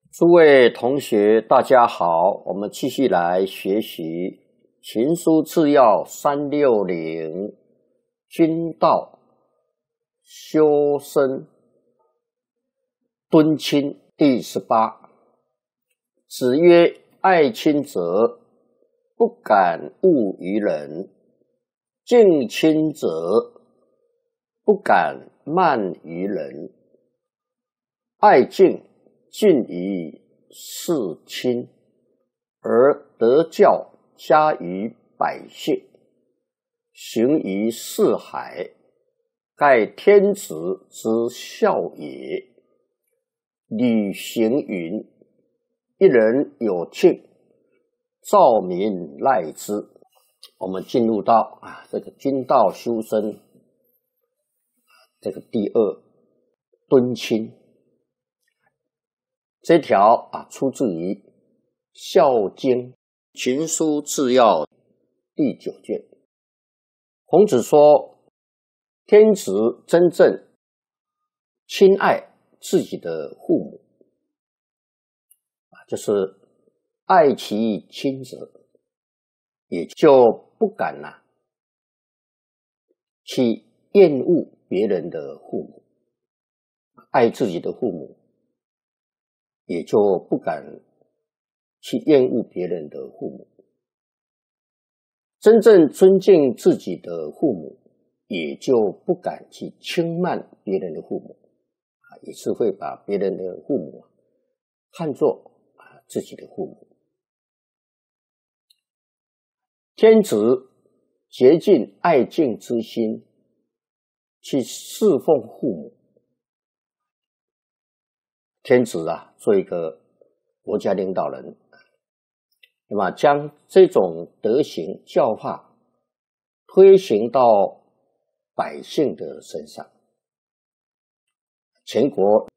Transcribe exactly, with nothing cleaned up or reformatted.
诸位同学，大家好，我们继续来学习《秦书治要》三六零君道修身敦亲第十八。子曰：爱亲者，不敢恶于人；敬亲者，不敢慢于人。爱敬，近于事亲，而德教加于百姓，行于四海，盖天子之孝也。吕行云：一人有庆，兆民赖之。我们进入到啊这个君道修身这个第二敦亲这条啊，出自于《孝经·秦书治要》第九卷。孔子说，天子真正亲爱自己的父母，就是爱其亲者，也就不敢呐、啊、去厌恶别人的父母，爱自己的父母。也就不敢去厌恶别人的父母，真正尊敬自己的父母，也就不敢去轻慢别人的父母，啊，也是会把别人的父母看作啊自己的父母。天子竭尽爱敬之心去侍奉父母。天子啊，做一个国家领导人，那么将这种德行教化推行到百姓的身上，全国